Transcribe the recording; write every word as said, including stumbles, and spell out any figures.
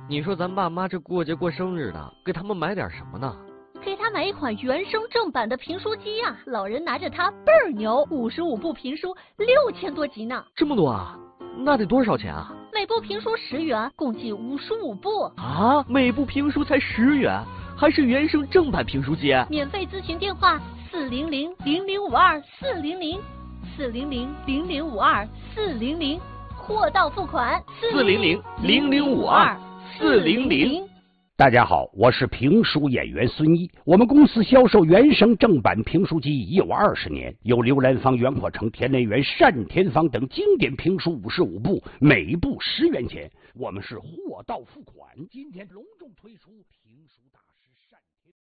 你说咱爸妈这过节过生日的，给他们买点什么呢？ 给他买一款原声正版的评书机呀、啊，老人拿着它倍儿牛，五十五部评书，六千多集呢。 这么多啊？那得多少钱啊？ 每部评书十元，共计五十五部。 啊，每部评书才十元，还是原声正版评书机？ 免费咨询电话：四零零零零五二四零零，四零零零零五二四零零，货到付款。 四零零零零五二四零零。 大家好，我是评书演员孙一。我们公司销售原声正版评书机已有二十年，有刘兰芳、袁阔成、田连元、单田芳等经典评书五十五部，每部十元钱。我们是货到付款。今天隆重推出评书大